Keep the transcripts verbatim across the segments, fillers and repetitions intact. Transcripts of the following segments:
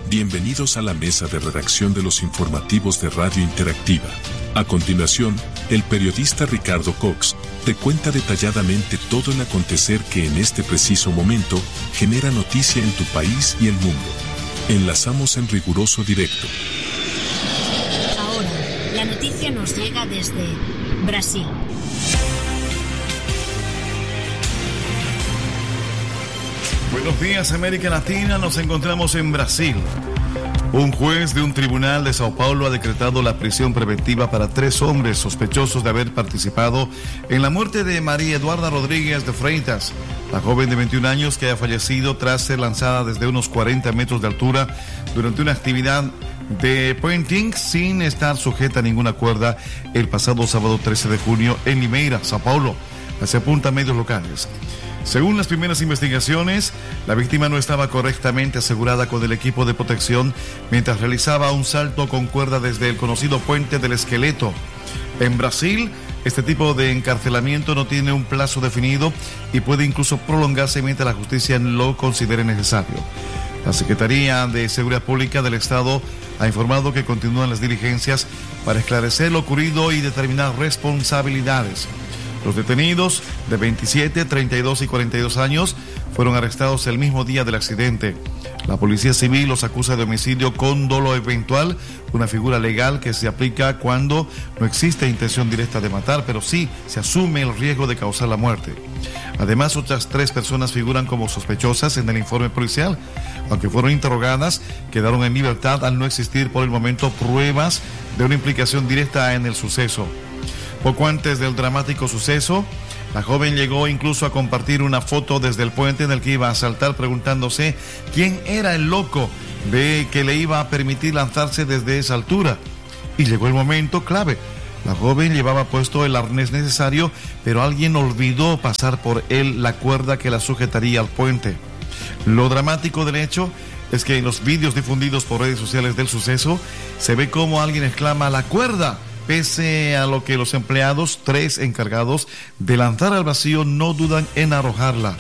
Bienvenidos a la mesa de redacción de los informativos de Radio Interactiva. A continuación, el periodista Ricardo Cox te cuenta detalladamente todo el acontecer que en este preciso momento genera noticia en tu país y el mundo. Enlazamos en riguroso directo. Ahora, la noticia nos llega desde Brasil. Buenos días, América Latina. Nos encontramos en Brasil. Un juez de un tribunal de Sao Paulo ha decretado la prisión preventiva para tres hombres sospechosos de haber participado en la muerte de María Eduarda Rodríguez de Freitas, la joven de veintiún años que ha fallecido tras ser lanzada desde unos cuarenta metros de altura durante una actividad de puenting sin estar sujeta a ninguna cuerda el pasado sábado trece de junio en Limeira, Sao Paulo. Se apunta a medios locales. Según las primeras investigaciones, la víctima no estaba correctamente asegurada con el equipo de protección mientras realizaba un salto con cuerda desde el conocido Puente del Esqueleto. En Brasil, este tipo de encarcelamiento no tiene un plazo definido y puede incluso prolongarse mientras la justicia lo considere necesario. La Secretaría de Seguridad Pública del Estado ha informado que continúan las diligencias para esclarecer lo ocurrido y determinar responsabilidades. Los detenidos de veintisiete, treinta y dos y cuarenta y dos años fueron arrestados el mismo día del accidente. La Policía Civil los acusa de homicidio con dolo eventual, una figura legal que se aplica cuando no existe intención directa de matar, pero sí se asume el riesgo de causar la muerte. Además, otras tres personas figuran como sospechosas en el informe policial. Aunque fueron interrogadas, quedaron en libertad al no existir por el momento pruebas de una implicación directa en el suceso. Poco antes del dramático suceso, la joven llegó incluso a compartir una foto desde el puente en el que iba a saltar, preguntándose quién era el loco de que le iba a permitir lanzarse desde esa altura. Y llegó el momento clave. La joven llevaba puesto el arnés necesario, pero alguien olvidó pasar por él la cuerda que la sujetaría al puente. Lo dramático del hecho es que en los vídeos difundidos por redes sociales del suceso se ve cómo alguien exclama ¡la cuerda! Pese a lo que los empleados, tres encargados de lanzar al vacío, no dudan en arrojarla.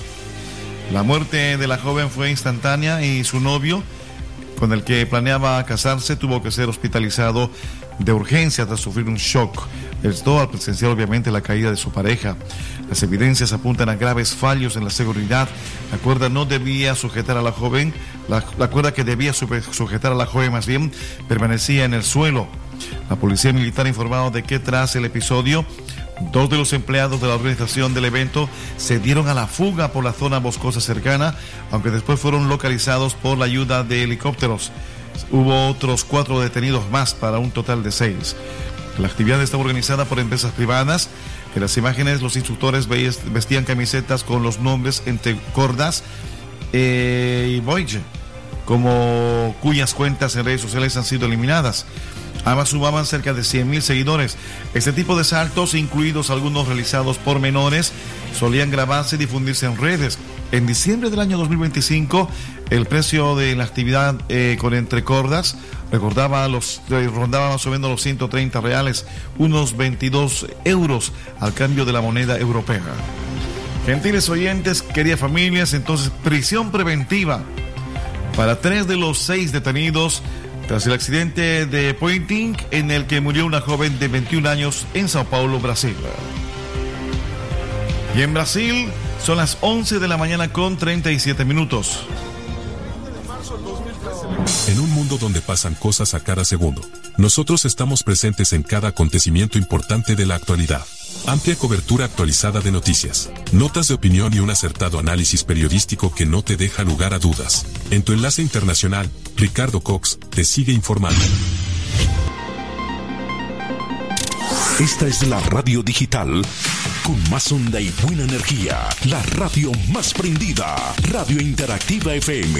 La muerte de la joven fue instantánea y su novio, con el que planeaba casarse, tuvo que ser hospitalizado de urgencia tras sufrir un shock. Esto al presenciar obviamente la caída de su pareja. Las evidencias apuntan a graves fallos en la seguridad. La cuerda no debía sujetar a la joven, la, la cuerda que debía sujetar a la joven más bien permanecía en el suelo. La policía militar ha informado de que tras el episodio, dos de los empleados de la organización del evento se dieron a la fuga por la zona boscosa cercana, aunque después fueron localizados por la ayuda de helicópteros. Hubo otros cuatro detenidos más para un total de seis. La actividad estaba organizada por empresas privadas. En las imágenes los instructores vestían camisetas con los nombres entre Cordas eh, y Voyage, como cuyas cuentas en redes sociales han sido eliminadas. Ambas sumaban cerca de cien mil seguidores. Este tipo de saltos, incluidos algunos realizados por menores, solían grabarse y difundirse en redes. En diciembre del año dos mil veinticinco, el precio de la actividad eh, con entrecordas recordaba los, eh, rondaba más o menos los ciento treinta reales, unos veintidós euros al cambio de la moneda europea. Gentiles oyentes, queridas familias, entonces prisión preventiva para tres de los seis detenidos tras el accidente de puenting en el que murió una joven de veintiún años en Sao Paulo, Brasil. Y en Brasil son las once de la mañana con treinta y siete minutos. En un mundo donde pasan cosas a cada segundo, nosotros estamos presentes en cada acontecimiento importante de la actualidad. Amplia cobertura actualizada de noticias, notas de opinión y un acertado análisis periodístico que no te deja lugar a dudas. En tu enlace internacional, Ricardo Cox te sigue informando. Esta es la radio digital con más onda y buena energía. La radio más prendida. Radio Interactiva F M.